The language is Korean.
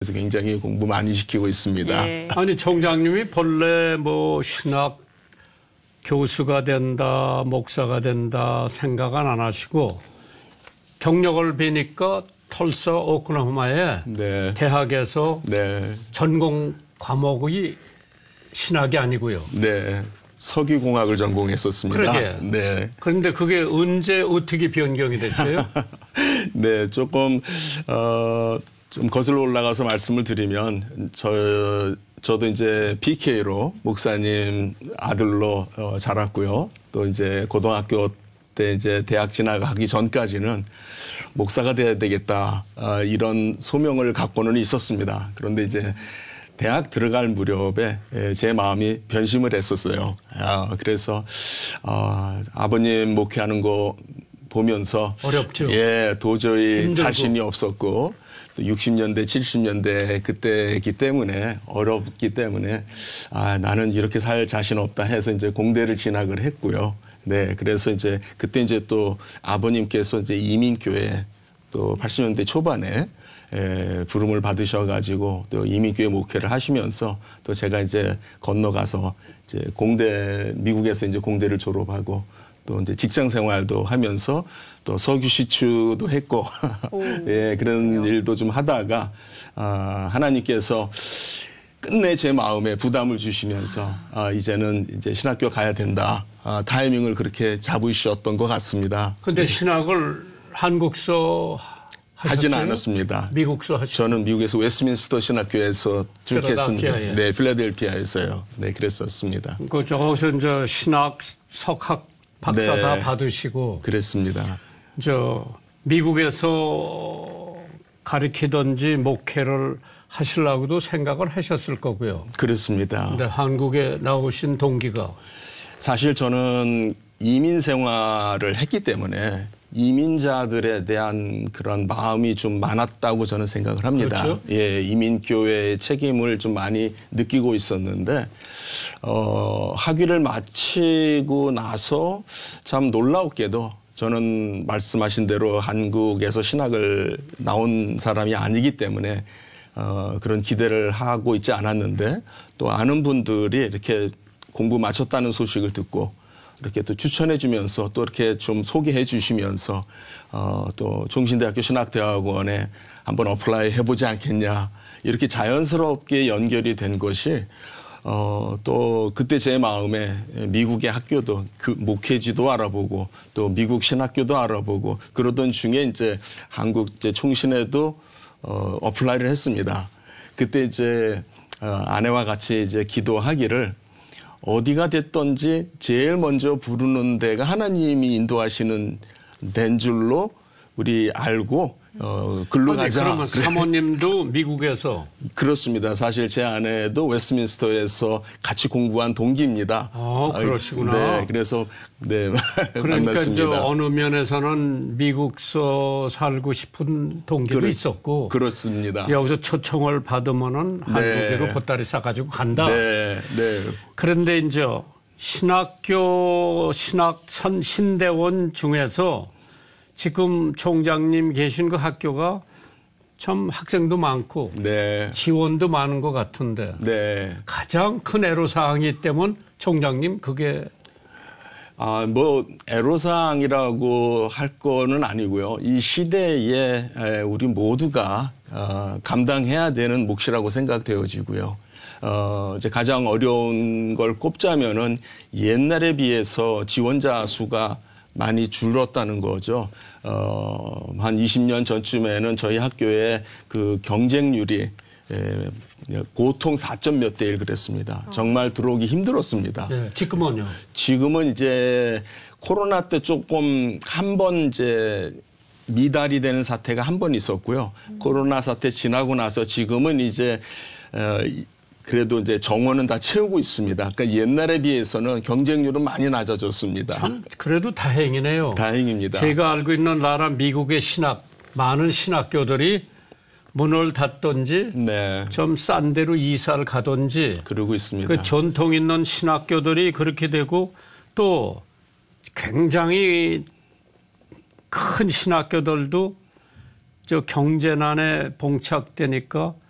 그래서 굉장히 공부 많이 시키고 있습니다. 네. 아니 총장님이 본래 뭐 신학 교수가 된다, 목사가 된다 생각은 안 하시고 경력을 뵈니까 털서 오클라호마의 네. 대학에서 네. 전공 과목이 신학이 아니고요. 네. 석유공학을 전공했었습니다. 그러게. 네. 그런데 그게 언제 어떻게 변경이 됐어요? 네, 조금 좀 거슬러 올라가서 말씀을 드리면 저도 이제 PK로 목사님 아들로 자랐고요. 또 이제 고등학교 때 이제 대학 진학하기 전까지는 목사가 돼야 되겠다 이런 소명을 갖고는 있었습니다. 그런데 이제 대학 들어갈 무렵에 제 마음이 변심을 했었어요. 그래서 아버님 목회하는 거 보면서 어렵죠. 예, 도저히 힘들고. 자신이 없었고 또 60년대, 70년대 그때이기 때문에 어렵기 때문에 나는 이렇게 살 자신 없다 해서 이제 공대를 진학을 했고요. 네, 그래서 이제 그때 이제 또 아버님께서 이제 이민교회 또 80년대 초반에 부름을 받으셔가지고 또 이민교회 목회를 하시면서 또 제가 이제 건너가서 이제 미국에서 이제 공대를 졸업하고 또 이제 직장 생활도 하면서 또 석유 시추도 했고 예, 그런 일도 좀 하다가 하나님께서 끝내 제 마음에 부담을 주시면서 이제는 이제 신학교 가야 된다. 타이밍을 그렇게 잡으셨던 것 같습니다. 근데 신학을 한국서 하지는 하셨어요? 미국서 미국서 하셨어요? 저는 미국에서 웨스민스터 신학교에서 쭉 했습니다. 필라델피아에. 네, 필라델피아에서요. 네, 그랬었습니다. 그 저기서 이제 신학 석학 박사 네. 다 받으시고 그랬습니다. 저 미국에서 가르치든지 목회를 하시려고도 생각을 하셨을 거고요. 그렇습니다. 근데 한국에 나오신 동기가 사실 저는 이민 생활을 했기 때문에 이민자들에 대한 그런 마음이 좀 많았다고 저는 생각을 합니다. 그렇죠? 예, 이민교회의 책임을 좀 많이 느끼고 있었는데, 학위를 마치고 나서 참 놀라웠게도 저는 말씀하신 대로 한국에서 신학을 나온 사람이 아니기 때문에 그런 기대를 하고 있지 않았는데 또 아는 분들이 이렇게 공부 마쳤다는 소식을 듣고 이렇게 또 추천해 주면서 또 이렇게 좀 소개해 주시면서 또 종신대학교 신학대학원에 한번 어플라이 해보지 않겠냐 이렇게 자연스럽게 연결이 된 것이 또 그때 제 마음에 미국의 학교도 그 목회지도 알아보고 또 미국 신학교도 알아보고 그러던 중에 이제 한국 이제 총신에도 어플라이를 했습니다. 그때 이제 아내와 같이 이제 기도하기를 어디가 됐든지 제일 먼저 부르는 데가 하나님이 인도하시는 데인 줄로 우리 알고 글로 가자. 그러면 사모님도 미국에서 그렇습니다. 사실 제 아내도 웨스민스터에서 같이 공부한 동기입니다. 그러시구나. 네, 그래서 네 그러니까 이제 만났습니다. 어느 면에서는 미국서 살고 싶은 동기도 있었고 그렇습니다. 여기서 초청을 받으면은 한국으로 보따리 싸가지고 간다. 네, 네. 그런데 이제 신대원 중에서 지금 총장님 계신 그 학교가 참 학생도 많고 네. 지원도 많은 것 같은데 네. 가장 큰 애로사항이 있다면 총장님 그게 뭐 애로사항이라고 할 거는 아니고요. 이 시대에 우리 모두가 감당해야 되는 몫이라고 생각되어지고요. 이제 가장 어려운 걸 꼽자면은 옛날에 비해서 지원자 수가 많이 줄었다는 거죠. 한 20년 전쯤에는 저희 학교의 그 경쟁률이 보통 4점 몇 대 1 그랬습니다. 정말 들어오기 힘들었습니다. 네, 지금은요? 지금은 이제 코로나 때 조금 한 번 이제 미달이 되는 사태가 한 번 있었고요. 코로나 사태 지나고 나서 지금은 이제 그래도 이제 정원은 다 채우고 있습니다. 그러니까 옛날에 비해서는 경쟁률은 많이 낮아졌습니다. 참 그래도 다행이네요. 다행입니다. 제가 알고 있는 나라 미국의 많은 신학교들이 문을 닫든지 네. 좀 싼 데로 이사를 가든지 그러고 있습니다. 그 전통 있는 신학교들이 그렇게 되고 또 굉장히 큰 신학교들도 저 경제난에 봉착되니까